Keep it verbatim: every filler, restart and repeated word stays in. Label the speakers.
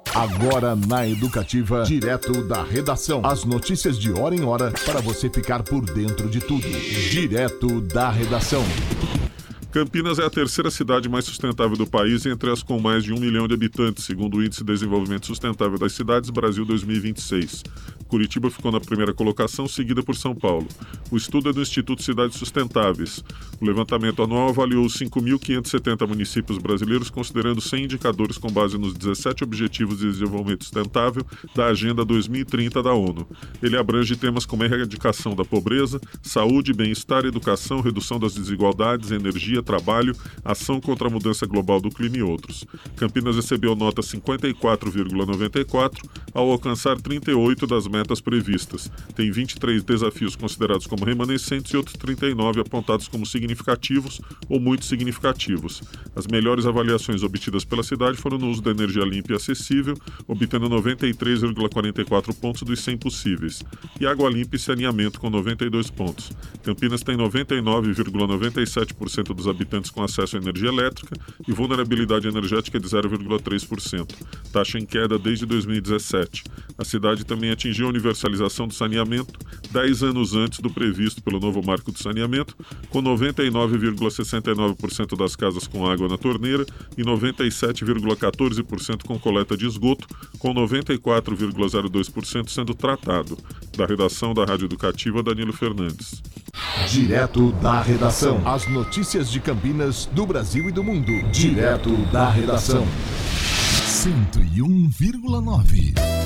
Speaker 1: Agora na Educativa, direto da redação. As notícias de hora em hora para você ficar por dentro de tudo. Direto da redação.
Speaker 2: Campinas é a terceira cidade mais sustentável do país entre as com mais de um milhão de habitantes, segundo o Índice de Desenvolvimento Sustentável das Cidades Brasil dois mil e vinte e seis. Curitiba ficou na primeira colocação, seguida por São Paulo. O estudo é do Instituto Cidades Sustentáveis. O levantamento anual avaliou os cinco mil quinhentos e setenta municípios brasileiros, considerando cem indicadores com base nos dezessete Objetivos de Desenvolvimento Sustentável da Agenda dois mil e trinta da ONU. Ele abrange temas como a erradicação da pobreza, saúde, bem-estar, educação, redução das desigualdades, energia, trabalho, ação contra a mudança global do clima e outros. Campinas recebeu nota cinquenta e quatro vírgula noventa e quatro ao alcançar trinta e oito das metas previstas. Tem vinte e três desafios considerados como remanescentes e outros trinta e nove apontados como significativos ou muito significativos. As melhores avaliações obtidas pela cidade foram no uso da energia limpa e acessível, obtendo noventa e três vírgula quarenta e quatro pontos dos cem possíveis, e água limpa e saneamento com noventa e dois pontos. Campinas tem noventa e nove vírgula noventa e sete por cento dos habitantes com acesso à energia elétrica e vulnerabilidade energética de zero vírgula três por cento, taxa em queda desde dois mil e dezessete. A cidade também atingiu a universalização do saneamento dez anos antes do previsto pelo novo marco do saneamento, com noventa e nove vírgula sessenta e nove por cento das casas com água na torneira e noventa e sete vírgula quatorze por cento com coleta de esgoto, com noventa e quatro vírgula zero dois por cento sendo tratado. Da redação da Rádio Educativa, Danilo Fernandes.
Speaker 1: Direto da redação. As notícias de Campinas, do Brasil e do mundo. Direto da redação.
Speaker 3: cento e um vírgula nove.